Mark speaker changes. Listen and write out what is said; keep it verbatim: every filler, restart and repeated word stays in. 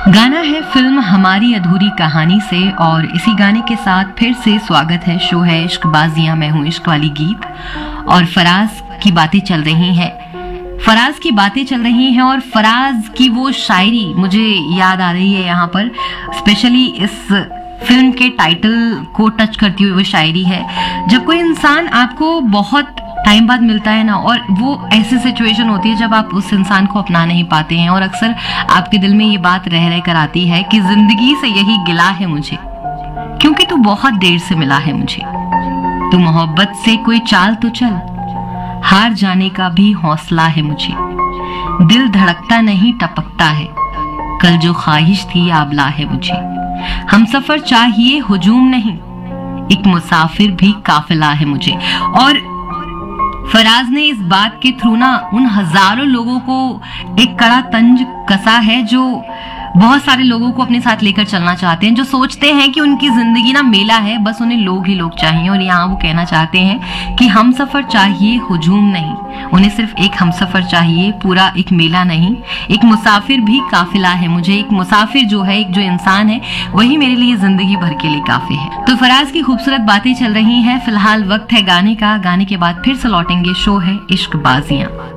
Speaker 1: गाना है फिल्म हमारी अधूरी कहानी से और इसी गाने के साथ फिर से स्वागत है। शो है इश्क बाजियां, मैं हूं इश्क वाली गीत और फराज की बातें चल रही हैं। फराज की बातें चल रही हैं और फराज की वो शायरी मुझे याद आ रही है यहाँ पर। स्पेशली इस फिल्म के टाइटल को टच करती हुई वो शायरी है। जब कोई इंसान आपको बहुत टाइम बाद मिलता है ना, और वो ऐसी सिचुएशन होती है जब आप उस इंसान को अपना नहीं पाते हैं और अक्सर आपके दिल में ये बात रह रह कर आती है कि जिंदगी से यही गिला है मुझे, क्योंकि तू बहुत देर से मिला है मुझे। तू मोहब्बत से कोई चाल तो चल, हार जाने का भी हौसला है मुझे। दिल धड़कता नहीं टपकता है, कल जो ख्वाहिश थी आबला है मुझे। हम सफर चाहिए हुजूम नहीं, एक मुसाफिर भी काफिला है मुझे। और फराज ने इस बात के थ्रू ना उन हजारों लोगों को एक कड़ा तंज कसा है जो बहुत सारे लोगों को अपने साथ लेकर चलना चाहते हैं, जो सोचते हैं कि उनकी जिंदगी ना मेला है, बस उन्हें लोग ही लोग चाहिए। और यहाँ वो कहना चाहते हैं कि हम सफर चाहिए हुजूम नहीं, उन्हें सिर्फ एक हम सफर चाहिए, पूरा एक मेला नहीं। एक मुसाफिर भी काफिला है मुझे। एक मुसाफिर जो है, एक जो इंसान है, वही मेरे लिए जिंदगी भर के लिए काफी है। तो फराज की खूबसूरत बातें चल रही हैं। फिलहाल वक्त है गाने का। गाने के बाद फिर से लौटेंगे। शो है इश्क बाजियां।